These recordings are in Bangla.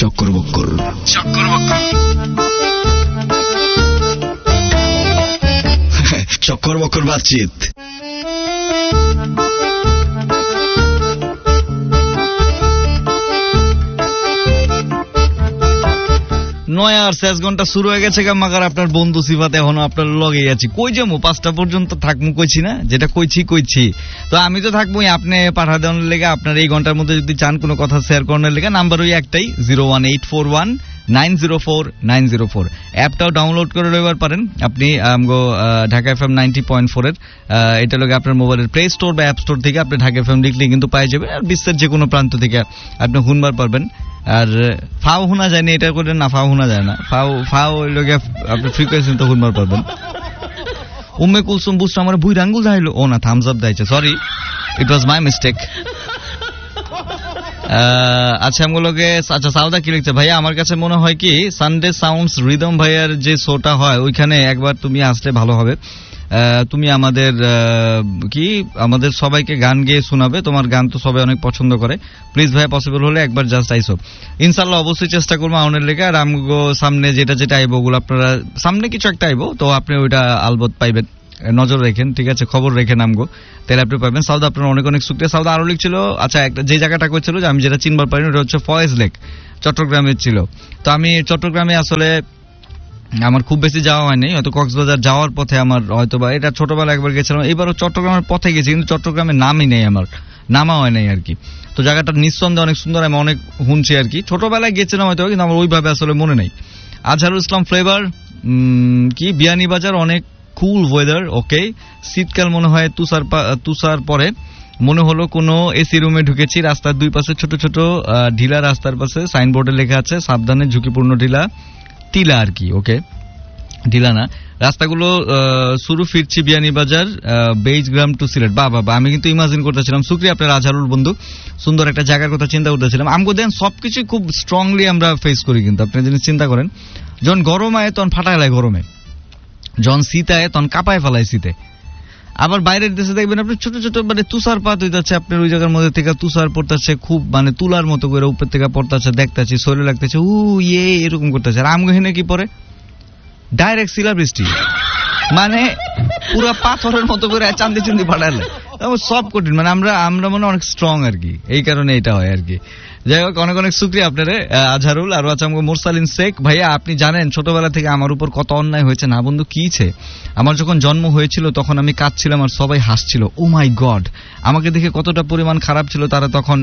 চক্কর বক্কর চক্কর বক্কর বাতচিত। নয় আর 6 ঘন্টা শুরু হয়ে গেছে মাগার আপনার বন্ধু সিফাতে এখনো আপনার লগে আছি। কই যাবো 5টা পর্যন্ত থাকবো কইছি না, যেটা কইছি তো আমি তো থাকবোই। আপনি পাঠা দেওয়ার লেগে আপনার এই ঘন্টার মধ্যে যদি চান কোনো কথা শেয়ার করার লেগে নাম্বার ওই একটাই 01841904904। অ্যাপটাও ডাউনলোড করে লইবার পারেন আপনি ঢাকা FM 90.4 এর। এটা লগে আপনার মোবাইলের প্লে স্টোর বা অ্যাপ স্টোর থেকে আপনি ঢাকা FM লিখলে কিন্তু পাই যাবেন। আর বিশ্বের যে কোনো প্রান্ত থেকে আপনি শুনবার পারবেন। আর ফাও শোনা যায় না, এটা করে না, ফাও শোনা যায় না। ফাও ওই লগে আপনি ফ্রিকোয়েন্সি তো শুনবার পারবেন। উম্মে কুলসুম বুঝছো আমার বুই রাঙ্গুল যাইলো, ও না Thums up দাইছে, sorry, it was my mistake. আচ্ছা আমগুলোকে আচ্ছা সাউদা কি লিখছে, ভাইয়া আমার কাছে মনে হয় কি সানডে সাউন্ডস রিদম ভাইয়ার যে শোটা হয় ওইখানে একবার তুমি আসলে ভালো হবে। তুমি আমাদের সবাইকে গান গেয়ে শোনাবে, তোমার গান তো সবাই অনেক পছন্দ করে। প্লিজ ভাইয়া পসিবল হলে একবার জাস্ট আইসো। ইনশাল্লাহ অবশ্যই চেষ্টা করবো আউনের লেগে। আর আমগো সামনে যেটা আইবো ওগুলো আপনারা সামনে কিছু একটা আইবো তো আপনি ওইটা আলবত পাইবেন, নজর রাখেন, ঠিক আছে, খবর রেখেন আমগো, তাহলে আপনি পাবেন। সাউদা আপনার অনেক অনেক শুক্রিয়া। সাউদা আরো লিখছিল, আচ্ছা একটা যে জায়গাটা করছিল যে আমি যেটা চিনবার পারিনি ওটা হচ্ছে ফয়েজ লেক, চট্টগ্রামের ছিল। তো আমি চট্টগ্রামে আসলে আমার খুব বেশি যাওয়া হয়নি, হয়তো কক্সবাজার যাওয়ার পথে আমার হয়তো বা এটা ছোটবেলা একবার গেছিলাম, এবারও চট্টগ্রামের পথে গেছি কিন্তু চট্টগ্রামের নামই নেই, আমার নামা হয় নাই আর কি। তো জায়গাটা নিঃসন্দেহে অনেক সুন্দর, আমি অনেক শুনছি আর কি, ছোটবেলায় গেছিলাম হয়তো কিন্তু আমার ওইভাবে আসলে মনে নেই। আজহারুল ইসলাম ফ্লেভার বিয়ানীবাজার, অনেক কুল ওয়েদার, ওকে। শীতকাল মনে হয় তুষার পরে মনে হলো কোনো এসি রুমে ঢুকেছি। রাস্তার দুই পাশে ছোট ছোট ঢিলা, রাস্তার পাশে সাইনবোর্ডে লেখা আছে সাবধানে ঝুঁকিপূর্ণ টিলা আর কি, ওকে, ঢিলা না। রাস্তাগুলো শুরু ফিরছি বিয়ানীবাজার বেইজগ্রাম টু সিলেট। বাবা আমি কিন্তু ইমাজিন করতেছিলাম। শুক্রিয়া আপনার আজহারুল বন্ধু, সুন্দর একটা জায়গার কথা চিন্তা করতেছিলাম। আমগো দেন সবকিছু খুব স্ট্রংলি আমরা ফেস করি কিন্তু আপনি যদি চিন্তা করেন, যখন গরম আয় তখন ফাটায় লাগে গরমে, যখন শীত আয় তখন কাঁপায় ফেলায় শীতে। আবার বাইরের দেশে দেখবেন আপনি ছোট ছোট মানে তুষারপাত হয়ে যাচ্ছে, আপনার ওই জায়গার মধ্যে থেকে তুষার পড়তেছে খুব, মানে তুলার মতো করে উপর থেকে পড়তেছে, দেখতেছি শরীরে লাগতেছে এরকম করতেছে। আর আমগো হেনে কি পরে ডাইরেক্ট শিলা বৃষ্টি, মানে পুরো পাথরের মতো করে চান্দি চান্দি ফাটালে সব কঠিন, মানে আমরা মনে অনেক স্ট্রং আর কি, এই কারণে এটা হয় আর কি। যাই হোক অনেক অনেক শুকরিয়া আপনার আজহারুল। আর আচ্ছা মোরসালিন শেখ ভাইয়া, আপনি জানেন ছোটবেলা থেকে আমার উপর কত অন্যায় হয়েছে না বন্ধু, কিছে আমার যখন জন্ম হয়েছিল তখন আমি কাঁদছিলাম আর সবাই হাসছিল, ও মাই গড, আমাকে দেখে কতটা পরিমাণ খারাপ ছিল তারা। তখন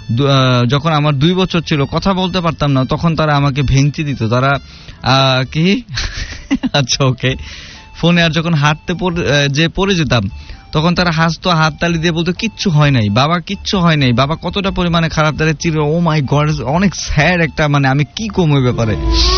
যখন আমার 2 বছর ছিল, কথা বলতে পারতাম না, তখন তারা আমাকে ভেঙচি দিত, তারা কি আচ্ছা ওকে ফোনে। আর যখন হাঁটতে পড়ে যেতাম তখন তারা হাসতো, হাততালি দিয়ে বলতো কিচ্ছু হয় নাই বাবা, কিচ্ছু হয় নাই বাবা। কতটা পরিমাণে খারাপ তারা ছিল, ও মাই গড, অনেক স্যাড একটা, মানে আমি কি কম ওই ব্যাপারে।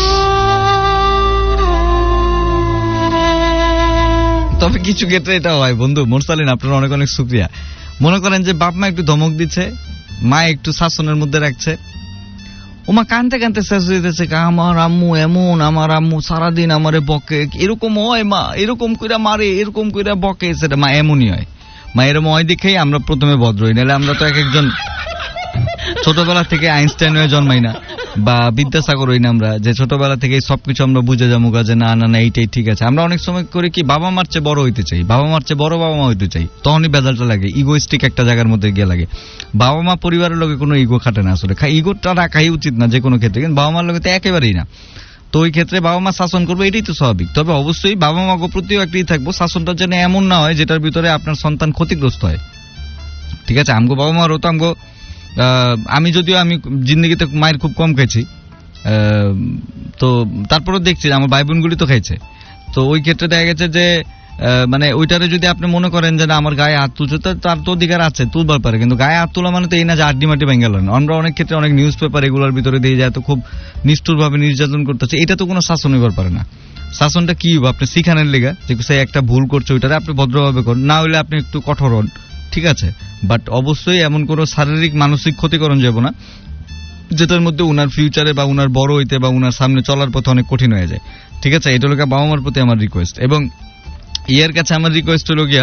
তবে কিছু ক্ষেত্রে এটা হয় বন্ধু। মোরসালিন আপনার অনেক অনেক শুকরিয়া। মনে করেন যে বাপ মা একটু ধমক দিচ্ছে, মা একটু শাসনের মধ্যে রাখছে, ওমা কানতে কানতে শেষ হয়ে যাচ্ছে, আমার আম্মু এমন, আমার আম্মু সারাদিন আমারে বকে, এরকম হয় মা, এরকম কইরা মারে, এরকম কইরা বকে, সেটা মা এমনই হয়। মা এরকম হয় দেখেই আমরা প্রথমে ভদ্র হই, নাহলে আমরা তো এক একজন ছোটবেলা থেকে আইনস্টাইন হয়ে জন্মাই না বা বিদ্যাসাগর হই না আমরা, যে ছোটবেলা থেকে সবকিছু আমরা বুঝে যাবো যে না না না এইটাই ঠিক আছে। আমরা অনেক সময় করি কি, বাবা মার চেয়ে বড় হইতে চাই, বাবা মার চেয়ে বড় বাবা মা হইতে চাই, তখনই বেজালটা লাগে, ইগোইস্টিক একটা জায়গার মধ্যে গিয়ে লাগে। বাবা মা পরিবারের লোকে কোনো ইগো খাটে না, আসলে ইগোটা রাখাই উচিত না যে কোনো ক্ষেত্রে, কিন্তু বাবা মার লোকে তো একেবারেই না। তো ওই ক্ষেত্রে বাবা মা শাসন করবে, এটাই তো স্বাভাবিক। তবে অবশ্যই বাবা মা প্রতিও একটাই থাকবো, শাসনটা যেন এমন না হয় যেটার ভিতরে আপনার সন্তান ক্ষতিগ্রস্ত হয়, ঠিক আছে। আমগো বাবা মারও তো আমগো, আমি যদিও আমি জিন্দগিতে মায়ের খুব কম খাইছি, তো তারপরেও দেখছি আমার ভাই বোনগুলি তো খাইছে। তো ওই ক্ষেত্রে দেখা গেছে যে মানে ওইটারে যদি আপনি মনে করেন যে না আমার গায়ে হাত তুলছে, তার তো অধিকার আছে, তুলবার পারে, কিন্তু গায়ে হাত তোলা মানে তো এই না যে আড্ডি মাটি ভেঙে গেল। আমরা অনেক ক্ষেত্রে অনেক নিউজ পেপার এগুলোর ভিতরে দিয়ে যায় তো খুব নিষ্ঠুরভাবে নির্যাতন করতেছে, এটা তো কোনো শাসন হইবার পারে না। শাসনটা কি আপনি শিখানোর লেগা, যে সে একটা ভুল করছে ওইটারে আপনি ভদ্রভাবে করেন, না হলে আপনি একটু কঠোর হন, ঠিক আছে। বাট অবশ্যই এমন কোনো শারীরিক মানসিক ক্ষতিকরণ যাব না যেটার মধ্যে উনার ফিউচারে বা উনার বড় হইতে বা উনার সামনে চলার পথে অনেক কঠিন হয়ে যায়, ঠিক আছে। এটা হলো বাবা মার প্রতি আমার রিকোয়েস্ট। এবং ইয়ার কাছে আমার রিকোয়েস্ট হলো গিয়া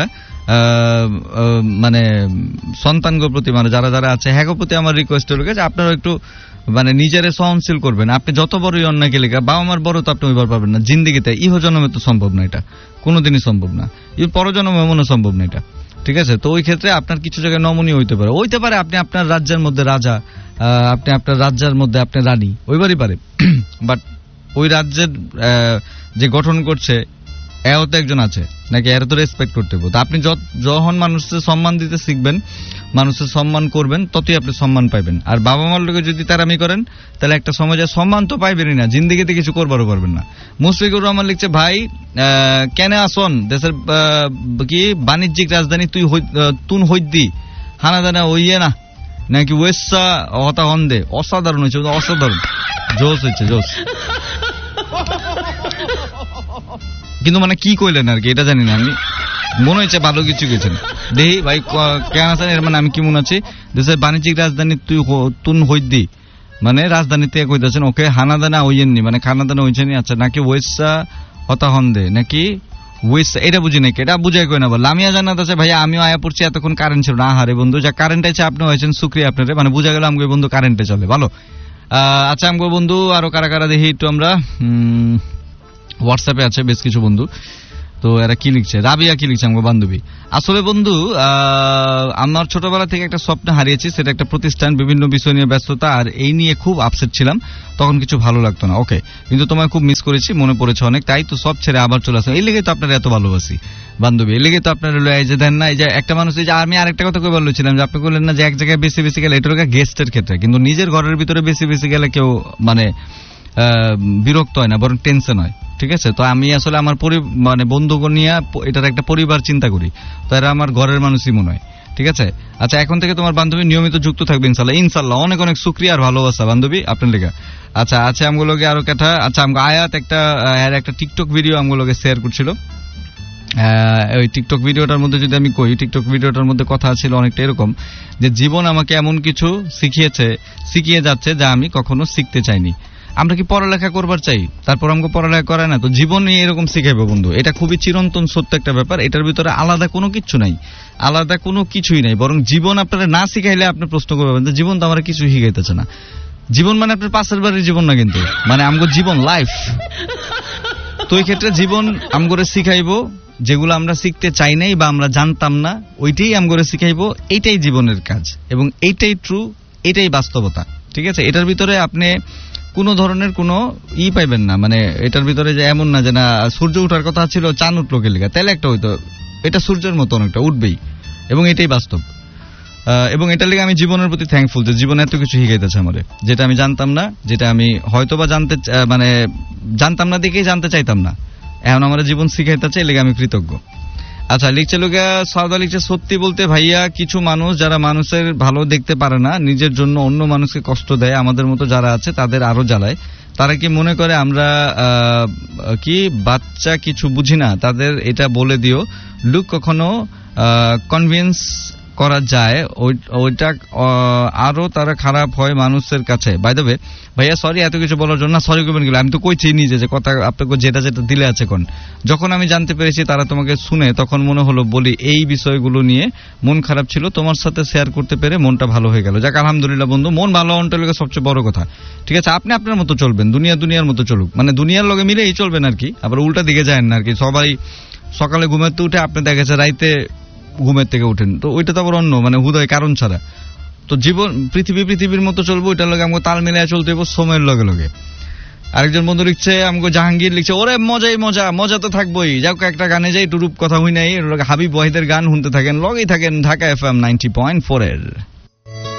মানে সন্তানগোর প্রতি, মানে যারা যারা আছে হ্যাগোর প্রতি আমার রিকোয়েস্ট হলো গিয়া যে আপনারা একটু মানে নিজেরে সহনশীল করবেন। আপনি যত বড়ই অন্যায়কে লেখা, বাবা মার বড় তো আপনি ওইবার পাবেন না জিন্দিগিতে, ইহজন্মে তো সম্ভব না, এটা কোনোদিনই সম্ভব না, পরজন্মে মনে সম্ভব না এটা, ঠিক আছে? তো ওই ক্ষেত্রে আপনার কিছু জায়গায় নমনীয় হইতে পারে আপনি আপনার রাজ্যের মধ্যে রাজা, আপনি আপনার রাজ্যের মধ্যে আপনি রানী, ওইবারই পারে। বাট ওই রাজ্যের যে গঠন করছে এও তো একজন আছে নাকি, এর তো রেসপেক্ট করতে হবে। তো আপনি যখন মানুষের সম্মান দিতে শিখবেন, মানুষের সম্মান করবেন, ততই আপনি সম্মান পাইবেন। আর বাবা মার লোকে যদি তারামি করেন, তাহলে একটা সমাজে সম্মান তো পাইবেনই না, জিন্দিগিতে কিছু করবারও পারবেন না। মুশফিকুর রহমান লিখছে, ভাই কেন আসন দেশের কি বাণিজ্যিক রাজধানী তুন হইদি হানাদানা ওইয়ে না নাকি ওয়েসা হতা হন্দে। অসাধারণ হয়েছে, অসাধারণ, জোস হয়েছে, জোস। কিন্তু মানে কি কইলেন আর কি এটা জানি না, আমি মনে হয়েছে ভালো কিছু গেছেন। দেখি ভাই কেন আছেন, এর মানে আমি কি মনে আছি, দেশের বাণিজ্যিক রাজধানী তুন হইদি মানে রাজধানী থেকে কইতেছেন, ওকে হানাদানা ওইয়েননি মানে খানাদানা হইছেনি, আচ্ছা নাকি ওয়েসা হতা হন্দে নাকি ওয়েসা, এটা বুঝি নাকি, এটা বুঝাই কই না বল। লামিয়া জান্নাত আছে, ভাইয়া আমিও আয়া পড়ছি, এতক্ষণ কারেন্ট ছিল না। হারে বন্ধু, যা কারেন্ট আছে আপনি হয়েছেন, শুক্রিয়া আপনারে, মানে বুঝা গেল আমাকে বন্ধু কারেন্টে চলে ভালো। আচ্ছা আমাকে বন্ধু আরো কারা কারা দেখি একটু আমরা, হোয়াটসঅ্যাপে আছে বেশ কিছু বন্ধু, তো এরা কি লিখছে, রাবিয়া কি লিখছে আমার বান্ধবী। আসলে বন্ধু আমার ছোটবেলা থেকে একটা স্বপ্ন হারিয়েছি, সেটা একটা প্রতিষ্ঠান, বিভিন্ন বিষয় নিয়ে ব্যস্ততা, আর এই নিয়ে খুব আপসেট ছিলাম, তখন কিছু ভালো লাগতো না। ওকে, কিন্তু তোমায় খুব মিস করেছি, মনে পড়েছে অনেক, তাই তো সব ছেড়ে আবার চলে আসলাম। এই লেগে তো আপনার এত ভালোবাসি বান্ধবী, এই লেগে তো আপনার এই যে দেন না, এই যে একটা মানুষ, এই যে আমি আরেকটা কথা কই বলছিলাম যে আপনি বললেন না যে এক জায়গায় বেশি বেশি গেলে, এটা গেস্টের ক্ষেত্রে, কিন্তু নিজের ঘরের ভিতরে বেশি বেশি গেলে কেউ মানে বিরক্ত হয় না, বরং টেনশন হয়, ঠিক আছে? তো আমি আসলে আমার মানে বন্ধুগণ নিয়ে এটার একটা পরিবার চিন্তা করি, তো এরা আমার ঘরের মানুষই মনে হয়, ঠিক আছে? আচ্ছা, এখন থেকে তোমার বান্ধবী নিয়মিত যুক্ত থাকবে ইনশাল্লাহ। ইনশাল্লাহ, অনেক অনেক শুকরিয়া আর ভালোবাসা বান্ধবী আপনার লেগে। আচ্ছা আছে আমগুলোকে আরো কথা, আচ্ছা আমগো আয়াত একটা টিকটক ভিডিও আমগুলোকে শেয়ার করছিল। ওই টিকটক ভিডিওটার মধ্যে যদি আমি কই, টিকটক ভিডিওটার মধ্যে কথা ছিল অনেকটা এরকম যে জীবন আমাকে এমন কিছু শিখিয়ে যাচ্ছে যা আমি কখনো শিখতে চাইনি। আমরা কি পড়ালেখা করবার চাই, তারপর আমাকে পড়ালেখা করায় না, তো জীবন এরকম শিখাইবে বন্ধু। এটা খুবই চিরন্তন সত্য একটা ব্যাপার, এটার ভিতরে আলাদা কোনো কিছু নাই, আলাদা কোনো কিছুই নাই, বরং জীবন আপনারা না শিখাইলে আপনি প্রশ্ন করবেন যে জীবন তো আমরা কিছু শিখাইতেছে না। জীবন মানে আপনার পাশের বাড়ির জীবন না, কিন্তু মানে আমগো জীবন লাইফ। তো এই ক্ষেত্রে জীবন আমগরে শিখাইবো যেগুলো আমরা শিখতে চাই নাই বা আমরা জানতাম না, ওইটাই আমগরে শিখাইবো, এইটাই জীবনের কাজ এবং এইটাই ট্রু, এটাই বাস্তবতা, ঠিক আছে? এটার ভিতরে আপনি কোনো ধরনের কোনো পাইবেন না, মানে এটার ভিতরে যে এমন না যে না সূর্য উঠার কথা ছিল চাঁদ উঠলো কে লেগে, তাহলে একটা হইতো, এটা সূর্যের মতো অনেকটা উঠবেই এবং এটাই বাস্তব। এবং এটার লেগে আমি জীবনের প্রতি থ্যাঙ্কফুল যে জীবন এত কিছু শিখাইতেছে আমারে, যেটা আমি জানতাম না, যেটা আমি হয়তোবা মানে জানতাম না দেখেই জানতে চাইতাম না, এখন আমার জীবন শিখাইতেছে, এর লেগে আমি কৃতজ্ঞ। আচ্ছা লিখছে লোকে সাউদা লিখছে, সত্যি বলতে ভাইয়া কিছু মানুষ যারা মানুষের ভালো দেখতে পারে না, নিজের জন্য অন্য মানুষকে কষ্ট দেয়, আমাদের মতো যারা আছে তাদের আরো জ্বালায়। তারা কি মনে করে আমরা কি বাচ্চা কিছু বুঝি না, তাদের এটা বলে দিও, লুক কখনো কনভিন্স করা যায়, ওইটা আরো তারা খারাপ হয় মানুষের কাছে। বাই দ্য ওয়ে ভাইয়া সরি এত কিছু বলার জন্য, সরি করবেন গেলে আমি তো কইছি নিজে যে কথা আপনাকে যেটা যেটা দিলে আছে কোন, যখন আমি জানতে পেরেছি তারা তোমাকে শুনে, তখন মনে হলো বলি এই বিষয়গুলো নিয়ে মন খারাপ ছিল, তোমার সাথে শেয়ার করতে পেরে মনটা ভালো হয়ে গেল। যাক আলহামদুলিল্লাহ বন্ধু, মন ভালো হওয়াটা লোকের সবচেয়ে বড় কথা, ঠিক আছে? আপনি আপনার মতো চলবেন, দুনিয়ার মতো চলুক, মানে দুনিয়ার লগে মিলেই চলবেন আর কি, আবার উল্টা দিকে যায় না আর কি। সবাই সকালে ঘুমাতে উঠে, আপনি দেখা গেছে রাইতে ঘুমের থেকে উঠেন, তো ওইটা তো আবার অন্য মানে হুদয় কারণ ছাড়া। তো জীবন পৃথিবীর মতো চলবো, ওইটার লগে আমাকে তাল মিলিয়ে চলতে হবে সময়ের লগে লগে। আরেকজন বন্ধু লিখছে আমাকে জাহাঙ্গীর লিখছে, ওরে মজাই মজা তো থাকবোই, যাও একটা গানে যাই টুরুপ কথা হই নাই, হাবিব ওয়াহিদের গান শুনতে থাকেন, লগেই থাকেন ঢাকা FM 90.4 এর।